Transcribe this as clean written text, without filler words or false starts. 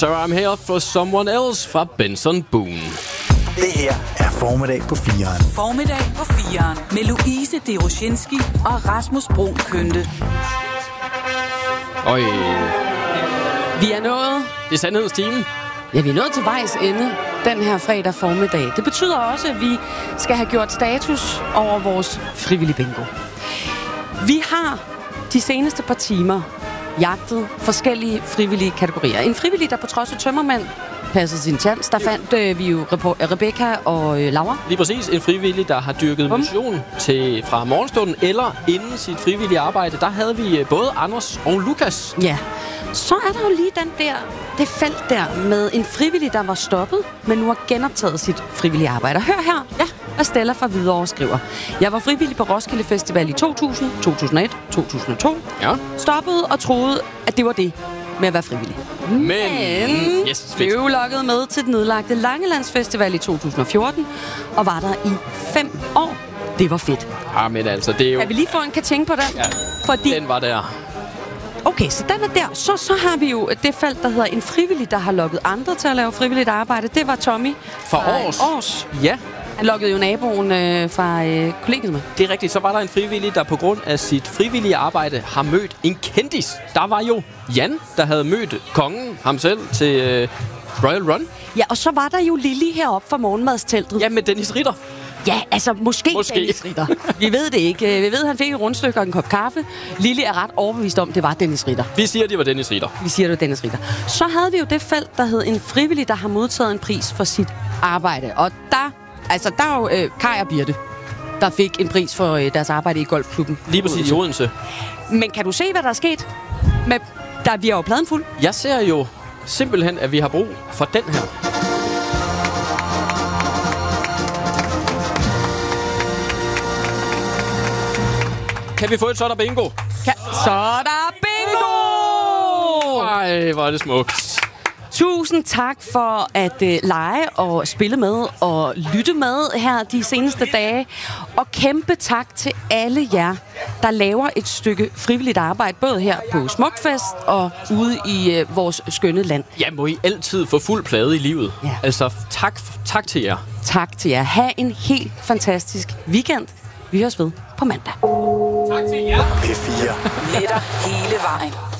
So I'm Here for Someone Else fra Benson Boone. Det her er Formiddag på 4'eren. Formiddag på 4'eren med Louise Deroshinski og Rasmus Bruun Kønte. Øj. Vi er nået. Det er sandhedens time. Ja, vi er nået til vejs ende den her fredag formiddag. Det betyder også, at vi skal have gjort status over vores frivillige bingo. Vi har de seneste par timer jagtet forskellige frivillige kategorier. En frivillig, der på trods af tømmermænd passede sin tjans. Der fandt vi jo Rebecca og Laura. Lige præcis. En frivillig, der har dyrket motion fra morgenstunden eller inden sit frivillige arbejde. Der havde vi både Anders og Lukas. Ja. Så er der jo lige det felt der med en frivillig, der var stoppet, men nu har genoptaget sit frivillige arbejde. Hør her, hvad Stella fra Hvidovre skriver. Jeg var frivillig på Roskilde Festival i 2000, 2001, 2002. Ja. Stoppede og troede, at det var det med at være frivillig. Men blev lukket med til den nedlagte Langelandsfestival i 2014, og var der i 5 år. Det var fedt. Ja, men altså, det er jo... Kan vi lige få en kating på den? Ja, fordi den var der. Okay, så den er der. Så har vi jo det felt, der hedder en frivillig, der har lukket andre til at lave frivilligt arbejde. Det var Tommy fra Års. Ja. Han lukkede jo naboen fra kollegiet med. Det er rigtigt. Så var der en frivillig, der på grund af sit frivillige arbejde har mødt en kendis. Der var jo Jan, der havde mødt kongen, ham selv, til Royal Run. Ja, og så var der jo Lili heroppe fra morgenmadsteltet. Ja, med Dennis Ritter. Ja, altså måske. Dennis Ritter. Vi ved det ikke. Vi ved, at han fik et rundstykke og en kop kaffe. Lili er ret overbevist om, det var Dennis Ritter. Vi siger, det var Dennis Ritter. Så havde vi jo det felt, der hed en frivillig, der har modtaget en pris for sit arbejde. Og der er jo Kaj og Birte, der fik en pris for deres arbejde i golfklubben. Lige præcis i Odense. Men kan du se, hvad der er sket? Vi har jo pladen fuld. Jeg ser jo simpelthen, at vi har brug for den her. Kan vi få et sådan bingo? Så er der bingo! Ej, hvor er det smukt. Tusind tak for at lege og spille med og lytte med her de seneste dage. Og kæmpe tak til alle jer, der laver et stykke frivilligt arbejde, både her på Smukfest og ude i vores skønne land. Ja, må I altid få fuld plade i livet. Ja. Altså, tak til jer. Tak til jer. Ha' en helt fantastisk weekend. Vi høres ved på mandag. Tak til jer. P4. Med dig hele vejen.